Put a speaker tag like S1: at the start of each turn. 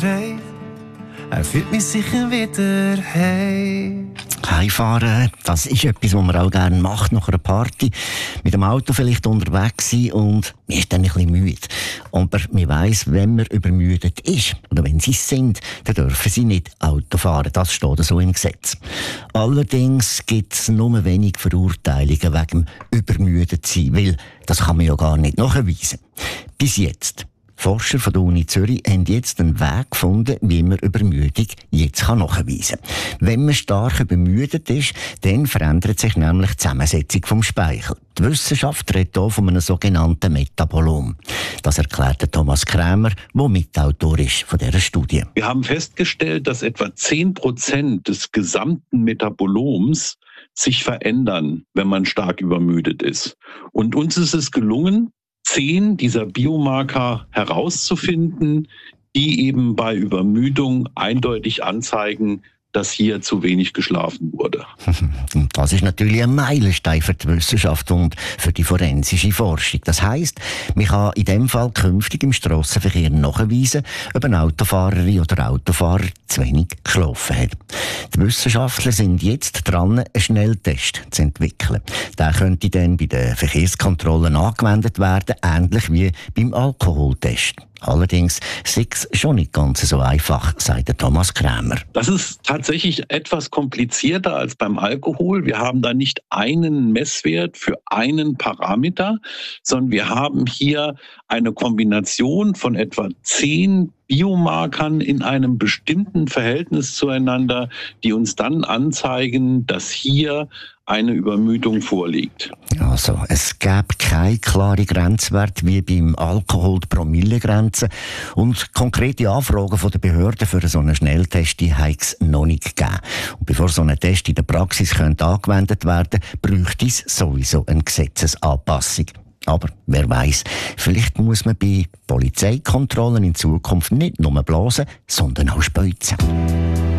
S1: Er führt mich sicher wieder heim.
S2: Heimfahren, das ist etwas, was man auch gerne macht nach einer Party. Mit dem Auto vielleicht unterwegs sein und man ist dann ein bisschen müde. Aber man weiss, wenn man übermüdet ist, oder wenn sie es sind, dann dürfen sie nicht Auto fahren. Das steht so im Gesetz. Allerdings gibt es nur wenig Verurteilungen wegen dem übermüdet sein, weil das kann man ja gar nicht nachweisen. Bis jetzt. Forscher von der Uni Zürich haben jetzt einen Weg gefunden, wie man Übermüdung jetzt nachweisen kann. Wenn man stark übermüdet ist, dann verändert sich nämlich die Zusammensetzung vom Speichel. Die Wissenschaft redet hier von einem sogenannten Metabolom. Das erklärt der Thomas Krämer, der Mitautor ist von dieser Studie.
S3: Wir haben festgestellt, dass etwa 10% des gesamten Metaboloms sich verändern, wenn man stark übermüdet ist. Und uns ist es gelungen, 10 dieser Biomarker herauszufinden, die eben bei Übermüdung eindeutig anzeigen, dass hier zu wenig geschlafen wurde.
S2: Das ist natürlich ein Meilenstein für die Wissenschaft und für die forensische Forschung. Das heisst, man kann in dem Fall künftig im Strassenverkehr nachweisen, ob eine Autofahrerin oder Autofahrer zu wenig geschlafen hat. Die Wissenschaftler sind jetzt dran, einen Schnelltest zu entwickeln. Der könnte dann bei den Verkehrskontrollen angewendet werden, ähnlich wie beim Alkoholtest. Allerdings sei es schon nicht ganz so einfach, sagt der Thomas Krämer.
S3: Das ist tatsächlich etwas komplizierter als beim Alkohol. Wir haben da nicht einen Messwert für einen Parameter, sondern wir haben hier eine Kombination von etwa 10 Biomarkern in einem bestimmten Verhältnis zueinander, die uns dann anzeigen, dass hier eine Übermüdung vorliegt.
S2: Also, es gäbe keine klare Grenzwert wie beim Alkohol die Promillegrenze und konkrete Anfragen von den Behörden für so einen Schnelltest habe es noch nicht gegeben. Und bevor so ein Test in der Praxis angewendet werden könnte, bräuchte es sowieso eine Gesetzesanpassung. Aber wer weiß, vielleicht muss man bei Polizeikontrollen in Zukunft nicht nur blasen, sondern auch speuzen.